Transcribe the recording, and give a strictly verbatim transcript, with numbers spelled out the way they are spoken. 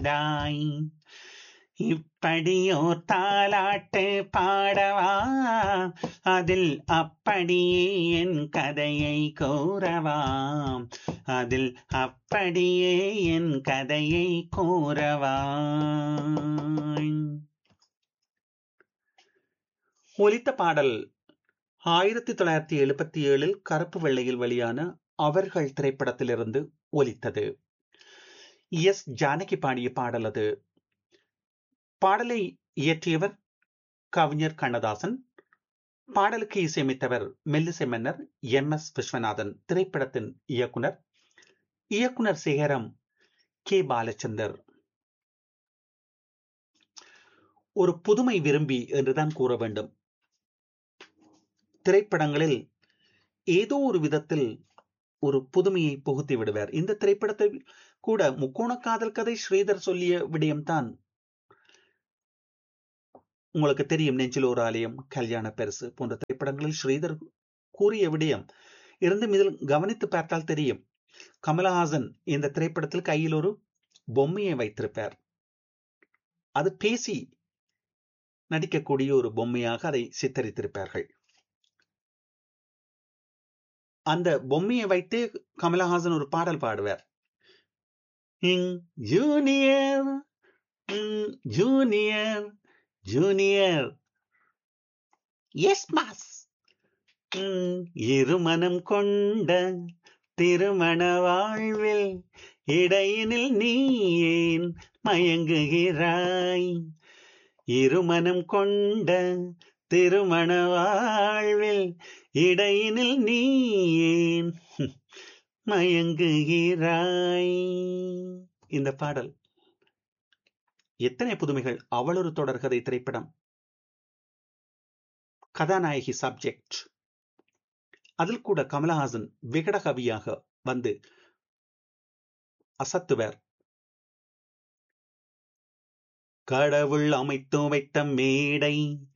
டாய் இப்படியோர் தாலாட்டு பாடவா, அதில் அப்படியே என் கதையை கூறவாம், அதில் அப்படியே என் கதையை கூறவா. ஒலித்த பாடல் ஆயிரத்தி தொள்ளாயிரத்தி எழுபத்தி ஏழில் கருப்பு வெள்ளையில் வெளியான அவர்கள் திரைப்படத்திலிருந்து ஒலித்தது. எஸ் ஜானகி பாடிய பாடல் அது. பாடலை இயற்றியவர் கவிஞர் கண்ணதாசன். பாடலுக்கு இசையமைத்தவர் மெல்லிசை மன்னர் எம் எஸ் விஸ்வநாதன். திரைப்படத்தின் இயக்குனர் இயக்குனர் சேகரம் கே பாலச்சந்தர். ஒரு புதுமை விரும்பி என்றுதான் கூற வேண்டும். திரைப்படங்களில் ஏதோ ஒரு விதத்தில் ஒரு புதுமையை புகுத்தி விடுவார். இந்த திரைப்படத்தை கூட முக்கோண காதல் கதை ஸ்ரீதர் சொல்லிய விடயம்தான் உங்களுக்கு தெரியும். நெஞ்சில் ஒரு ஆலயம், கல்யாண பரிசு போன்ற திரைப்படங்களில் ஸ்ரீதர் கூறிய விடயம் இருந்தும் இதில் கவனித்து பார்த்தால் தெரியும். கமலஹாசன் இந்த திரைப்படத்தில் கையில் ஒரு பொம்மையை வைத்திருப்பார். அது பேசி நடிக்கக்கூடிய ஒரு பொம்மையாக அதை சித்தரித்திருப்பார்கள். அந்த பொம்மையை வைத்து கமலஹாசன் ஒரு பாடல் பாடுவார். Junior junior junior S mass, இருமனம் கொண்ட திருமண வாழ்வில் இடையினில் நீ ஏன் மயங்குகிறாய், இருமனம் கொண்ட திருமண வாழ்வில் இடையினில் நீ ஏன் மயங்குகிறாய். இந்த பாடல் எத்தனை புதுமைகள்! அவளொரு தொடர்கதை திரைப்படம். கதாநாயகி சப்ஜெக்ட். அதில் கூட கமலஹாசன் விகடகவியாக வந்து அசத்துவர். கடவுள் அமைத்து வைத்த மேடை